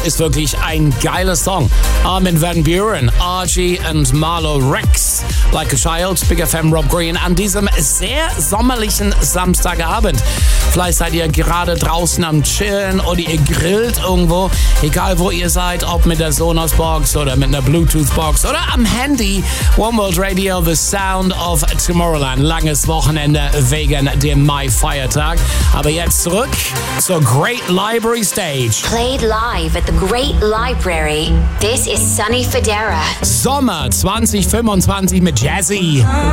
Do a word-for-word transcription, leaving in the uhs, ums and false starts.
ist wirklich ein geiler Song. Armin van Buuren, R G und Marlo Rex. Like a Child, Big F M, Rob Green an diesem sehr sommerlichen Samstagabend. Vielleicht seid ihr gerade draußen am Chillen oder ihr grillt irgendwo. Egal wo ihr seid, ob mit der Sonos-Box oder mit einer Bluetooth-Box oder am Handy. One World Radio, the sound of Tomorrowland. Langes Wochenende wegen dem Mai-Feiertag. Aber jetzt zurück zur Great Library Stage. Played live at the Great Library. This is Sonny Fodera. Sommer zwanzig fünfundzwanzig mit Jazzy.